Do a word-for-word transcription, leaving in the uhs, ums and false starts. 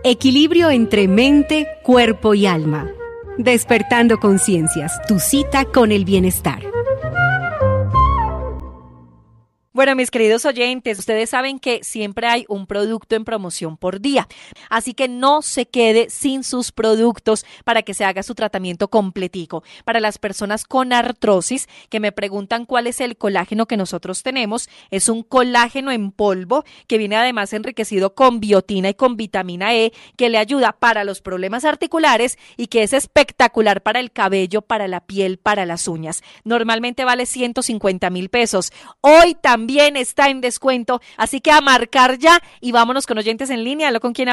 Equilibrio entre mente, cuerpo y alma. Despertando conciencias, tu cita con el bienestar. Bueno, mis queridos oyentes, ustedes saben que siempre hay un producto en promoción por día, así que no se quede sin sus productos para que se haga su tratamiento completico. Para las personas con artrosis que me preguntan cuál es el colágeno que nosotros tenemos, es un colágeno en polvo que viene además enriquecido con biotina y con vitamina E, que le ayuda para los problemas articulares y que es espectacular para el cabello, para la piel, para las uñas. Normalmente vale ciento cincuenta mil pesos. Hoy también También está en descuento, así que a marcar ya y vámonos con oyentes en línea. ¿Lo con quién